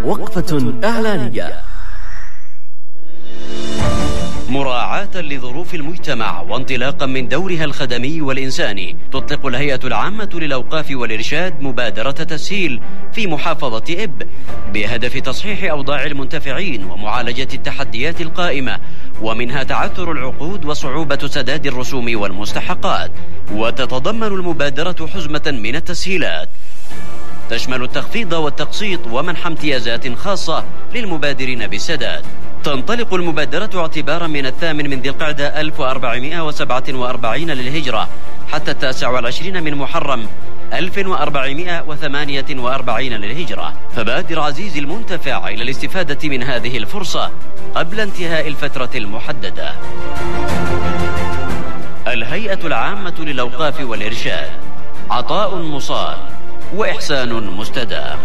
وقفة إعلانية. مراعاة لظروف المجتمع وانطلاقا من دورها الخدمي والإنساني، تطلق الهيئة العامة للأوقاف والإرشاد مبادرة تسهيل في محافظة إب بهدف تصحيح أوضاع المنتفعين ومعالجة التحديات القائمة، ومنها تعثر العقود وصعوبة سداد الرسوم والمستحقات. وتتضمن المبادرة حزمة من التسهيلات تشمل التخفيض والتقسيط ومنح امتيازات خاصة للمبادرين بالسداد. تنطلق المبادرة اعتبارا من 8 ذي القعدة 1447 للهجرة حتى 29 من محرم 1448 للهجرة. فبادر عزيزي المنتفع إلى الاستفادة من هذه الفرصة قبل انتهاء الفترة المحددة. الهيئة العامة للأوقاف والإرشاد، عطاء مصال وإحسان مستدام.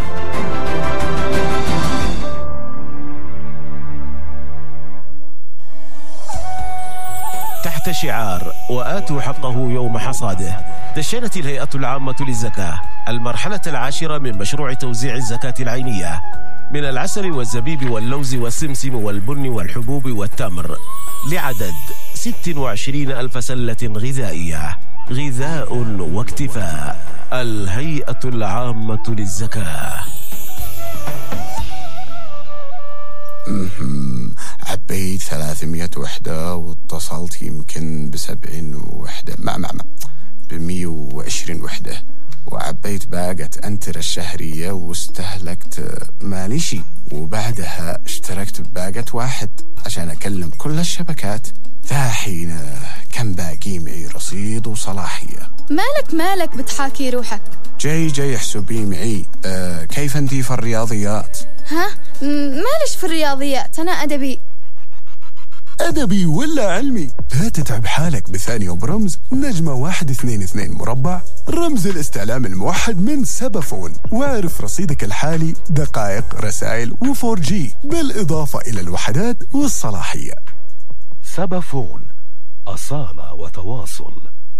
تحت شعار وآتوا حقه يوم حصاده، دشنت الهيئة العامة للزكاة المرحلة العاشرة من مشروع توزيع الزكاة العينية من العسل والزبيب واللوز والسمسم والبن والحبوب والتمر لعدد 26,000 سلة غذائية. غذاء واكتفاء. الهيئة العامة للزكاة. عبيت 300 وحدة واتصلت يمكن ب70 وحدة مع ب120 وحدة، وعبيت باقة أنتر الشهرية واستهلكت ماليشي، وبعدها اشتركت بباقة واحد عشان أكلم كل الشبكات. ذا حين كم باقي معي رصيد وصلاحية. مالك بتحاكي روحك؟ جاي احسبي معي. كيف انتي في الرياضيات؟ ها؟ مالش في الرياضيات، أنا أدبي ولا علمي؟ لا تتعب حالك بثانية وبرمز نجمة 122 مربع، رمز الاستعلام الموحد من سبافون، واعرف رصيدك الحالي، دقائق، رسائل و4G بالإضافة إلى الوحدات والصلاحية. سبافون، أصالة وتواصل.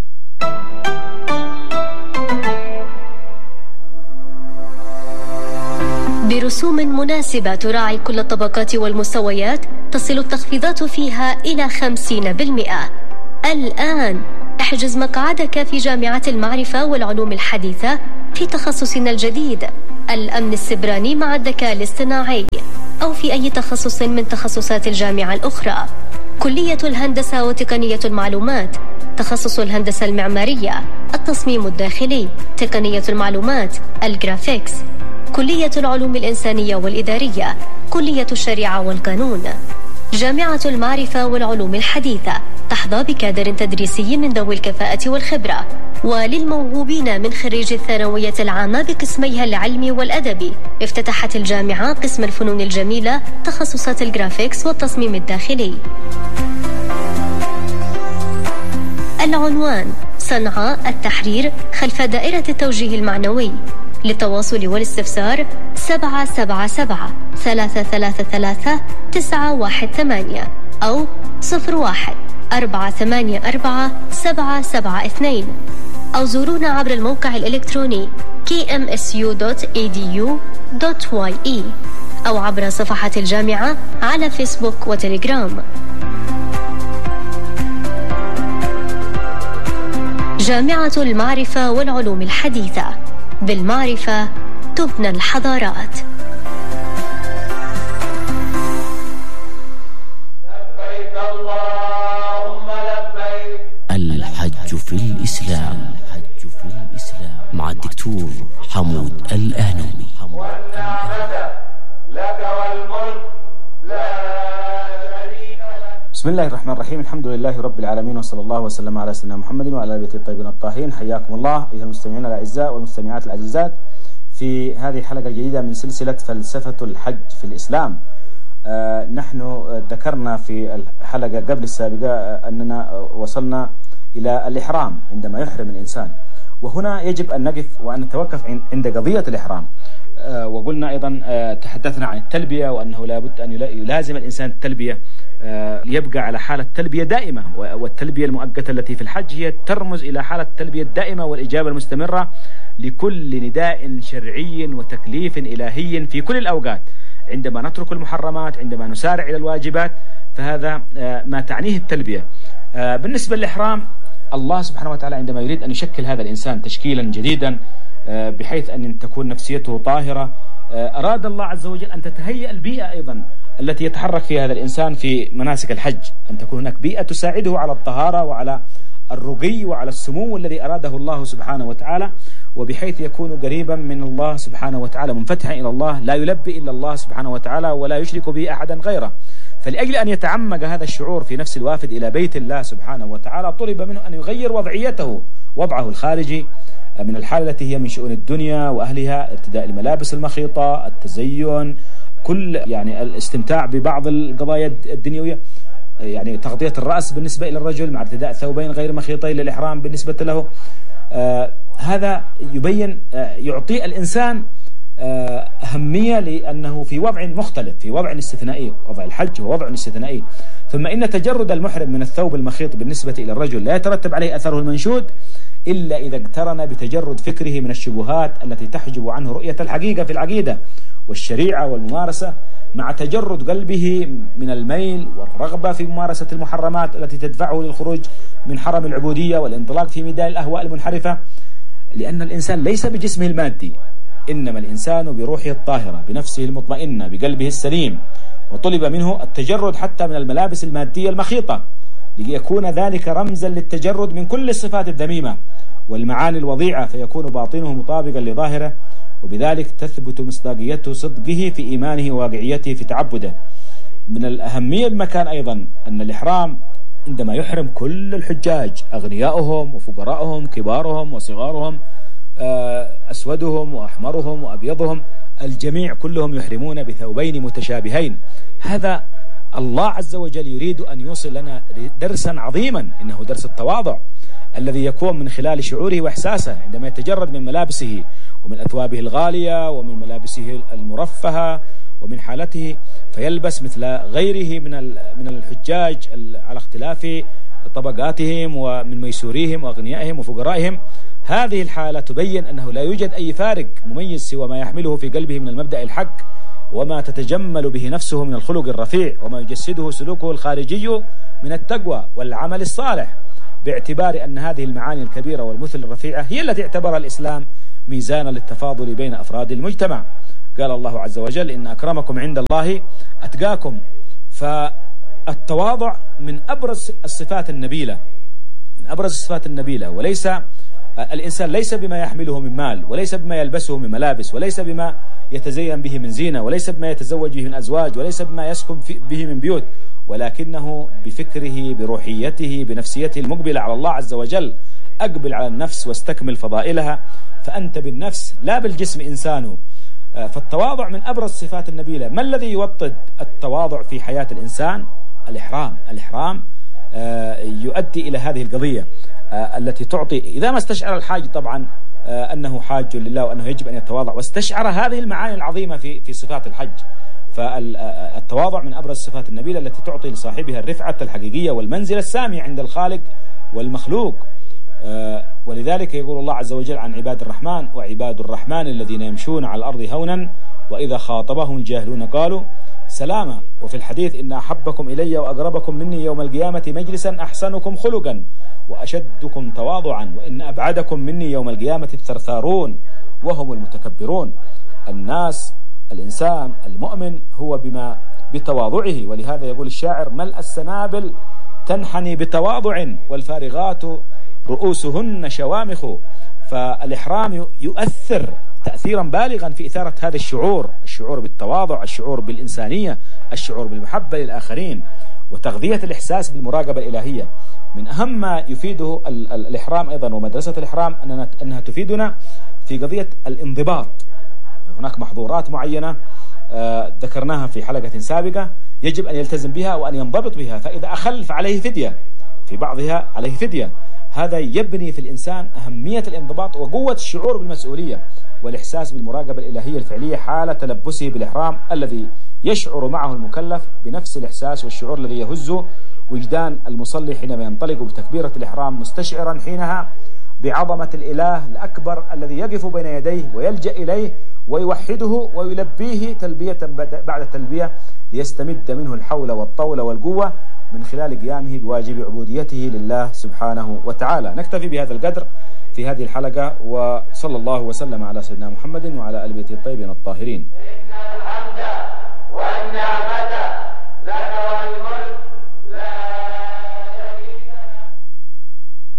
برسوم مناسبة تراعي كل الطبقات والمستويات، تصل التخفيضات فيها إلى 50%. الآن احجز مقعدك في جامعة المعرفة والعلوم الحديثة في تخصصنا الجديد الأمن السبراني مع الذكاء الاصطناعي، أو في أي تخصص من تخصصات الجامعة الأخرى. كلية الهندسة وتقنية المعلومات، تخصص الهندسة المعمارية، التصميم الداخلي، تقنية المعلومات، الجرافيكس، كلية العلوم الإنسانية والإدارية، كلية الشريعة والقانون. جامعة المعرفة والعلوم الحديثة تحظى بكادر تدريسي من ذوي الكفاءة والخبرة. وللموهوبين من خريج الثانوية العامة بقسميها العلمي والأدبي، افتتحت الجامعة قسم الفنون الجميلة، تخصصات الجرافيكس والتصميم الداخلي. العنوان: صنعاء التحرير خلف دائرة التوجيه المعنوي. للتواصل والاستفسار 777-333-918 أو 01-484-772 أو زورونا عبر الموقع الإلكتروني kmsu.edu.ye أو عبر صفحة الجامعة على فيسبوك وتليجرام. جامعة المعرفة والعلوم الحديثة، بالمعرفة تبنى الحضارات. لبيك اللهم لبيك. الحج في الإسلام مع الدكتور حمود الأهنومي. والنعمة لك والملك لا شريك لك. بسم الله الرحمن الرحيم. الحمد لله رب العالمين، وصلى الله وسلم على سيدنا محمد وعلى آله الطيبين الطاهرين. حياكم الله أيها المستمعين الأعزاء والمستمعات العزيزات في هذه الحلقة الجديدة من سلسلة فلسفة الحج في الإسلام. نحن ذكرنا في الحلقة قبل السابقة أننا وصلنا إلى الإحرام عندما يحرم الإنسان، وهنا يجب أن نقف وأن نتوقف عند قضية الإحرام. وقلنا أيضا تحدثنا عن التلبية وأنه لابد أن يلازم الإنسان التلبية ليبقى على حالة تلبية دائمة، والتلبية المؤقتة التي في الحج هي ترمز إلى حالة التلبية الدائمة والإجابة المستمرة لكل نداء شرعي وتكليف إلهي في كل الأوقات. عندما نترك المحرمات، عندما نسارع إلى الواجبات، فهذا ما تعنيه التلبية. بالنسبة للإحرام، الله سبحانه وتعالى عندما يريد أن يشكل هذا الإنسان تشكيلا جديدا بحيث أن تكون نفسيته طاهرة، أراد الله عز وجل أن تتهيأ البيئة أيضا التي يتحرك فيها هذا الإنسان في مناسك الحج، أن تكون هناك بيئة تساعده على الطهارة وعلى الرقي وعلى السمو الذي أراده الله سبحانه وتعالى، وبحيث يكون قريبا من الله سبحانه وتعالى، منفتحا إلى الله، لا يلبي إلا الله سبحانه وتعالى ولا يشرك به أحدا غيره. فلأجل أن يتعمق هذا الشعور في نفس الوافد إلى بيت الله سبحانه وتعالى، طلب منه أن يغير وضعه الخارجي من الحالة التي هي من شؤون الدنيا وأهلها، ارتداء الملابس المخيطة، التزين، كل يعني الاستمتاع ببعض القضايا الدنيوية، يعني تغطية الرأس بالنسبة إلى الرجل مع ارتداء ثوبين غير مخيطين للإحرام بالنسبة له. هذا يبين يعطي الإنسان أهمية لأنه في وضع مختلف، في وضع استثنائي. وضع الحج هو وضع استثنائي. ثم إن تجرد المحرم من الثوب المخيط بالنسبة إلى الرجل لا يترتب عليه أثره المنشود إلا إذا اقترن بتجرد فكره من الشبهات التي تحجب عنه رؤية الحقيقة في العقيدة والشريعة والممارسة، مع تجرد قلبه من الميل والرغبة في ممارسة المحرمات التي تدفعه للخروج من حرم العبودية والانطلاق في ميدان الأهواء المنحرفة. لأن الإنسان ليس بجسمه المادي، إنما الإنسان بروحه الطاهرة، بنفسه المطمئنة، بقلبه السليم. وطلب منه التجرد حتى من الملابس المادية المخيطة، ليكون ذلك رمزا للتجرد من كل الصفات الذميمة والمعاني الوضيعة، فيكون باطنه مطابقا لظاهره، وبذلك تثبت مصداقية صدقه في إيمانه وواقعيته في تعبده. من الأهمية بمكان أيضا أن الإحرام عندما يحرم كل الحجاج، أغنياؤهم وفقراءهم، كبارهم وصغارهم، أسودهم وأحمرهم وأبيضهم، الجميع كلهم يحرمون بثوبين متشابهين. هذا الله عز وجل يريد أن يوصل لنا درسا عظيما، إنه درس التواضع الذي يكون من خلال شعوره وإحساسه عندما يتجرد من ملابسه ومن أثوابه الغالية ومن ملابسه المرفهة ومن حالته، فيلبس مثل غيره من الحجاج على اختلاف طبقاتهم ومن ميسوريهم وأغنيائهم وفقرائهم. هذه الحالة تبين أنه لا يوجد أي فارق مميز سوى ما يحمله في قلبه من المبدأ الحق، وما تتجمل به نفسه من الخلق الرفيع، وما يجسده سلوكه الخارجي من التقوى والعمل الصالح، باعتبار أن هذه المعاني الكبيرة والمثل الرفيعة هي التي اعتبرها الإسلام ميزانا للتفاضل بين أفراد المجتمع. قال الله عز وجل: إن أكرمكم عند الله أتقاكم. فالتواضع من أبرز الصفات النبيلة، وليس الإنسان ليس بما يحمله من مال، وليس بما يلبسه من ملابس، وليس بما يتزين به من زينة، وليس بما يتزوج به من أزواج، وليس بما يسكن به من بيوت، ولكنه بفكره، بروحيته، بنفسيته المقبلة على الله عز وجل. أقبل على النفس واستكمل فضائلها، فأنت بالنفس لا بالجسم إنسان. فالتواضع من أبرز صفات النبيلة. ما الذي يوطد التواضع في حياة الإنسان؟ الإحرام يؤدي إلى هذه القضية التي تعطي، إذا ما استشعر الحاج طبعا أنه حاج لله وأنه يجب أن يتواضع، واستشعر هذه المعاني العظيمة في صفات الحج، فالتواضع من أبرز صفات النبيلة التي تعطي لصاحبها الرفعة الحقيقية والمنزلة السامية عند الخالق والمخلوق. ولذلك يقول الله عز وجل عن عباد الرحمن: وعباد الرحمن الذين يمشون على الأرض هونا وإذا خاطبهم الجاهلون قالوا سلاما. وفي الحديث: إن أحبكم إلي وأقربكم مني يوم القيامة مجلسا أحسنكم خلقا وأشدكم تواضعا وإن أبعدكم مني يوم القيامة الثرثارون وهم المتكبرون. الإنسان المؤمن هو بتواضعه، ولهذا يقول الشاعر: ملء السنابل تنحني بتواضع والفارغات رؤوسهن شوامخ. فالإحرام يؤثر تأثيرا بالغا في إثارة هذا الشعور بالتواضع، الشعور بالإنسانية، الشعور بالمحبة للآخرين، وتغذية الإحساس بالمراقبة الإلهية. من أهم ما يفيده الإحرام أيضا ومدرسة الإحرام أنها تفيدنا في قضية الانضباط. هناك محظورات معينة ذكرناها في حلقة سابقة يجب أن يلتزم بها وأن ينضبط بها، فإذا أخل فعليه فدية، في بعضها عليه فدية. هذا يبني في الإنسان أهمية الانضباط وقوة الشعور بالمسؤولية والإحساس بالمراقبة الإلهية الفعلية حال تلبسه بالإحرام، الذي يشعر معه المكلف بنفس الإحساس والشعور الذي يهز وجدان المصلي حينما ينطلق بتكبيرة الإحرام، مستشعرا حينها بعظمة الإله الأكبر الذي يقف بين يديه ويلجأ إليه ويوحده ويلبيه تلبية بعد تلبية ليستمد منه الحول والطول والقوة من خلال قيامه بواجب عبوديته لله سبحانه وتعالى. نكتفي بهذا القدر في هذه الحلقة، وصلى الله وسلم على سيدنا محمد وعلى آل بيته الطيبين الطاهرين. إن الحمد والنعمة